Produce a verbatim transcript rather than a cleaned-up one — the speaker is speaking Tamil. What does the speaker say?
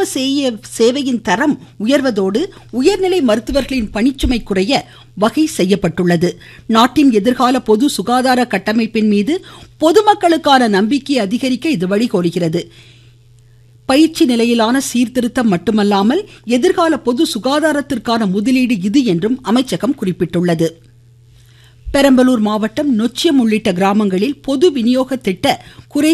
சேய சேவையின் தரம் உயர்வதோடு உயர்நிலை மருத்துவர்களின் பணிச்சுமை குறைய வகை செய்யப்பட்டுள்ளது. நாட்டின் எதிர்கால பொது சுகாதார கட்டமைப்பின் மீது பொதுமக்களுக்கான நம்பிக்கையை அதிகரிக்க இது வழிகோலுகிறது. பயிற்சி நிலையிலான சீர்திருத்தம் மட்டுமல்லாமல் எதிர்கால பொது சுகாதாரத்திற்கான முதலீடு இது என்றும் அமைச்சகம் குறிப்பிட்டுள்ளது. பெரம்பலூர் மாவட்டம் நொச்சியம் உள்ளிட்ட கிராமங்களில் பொது விநியோக திட்ட குறை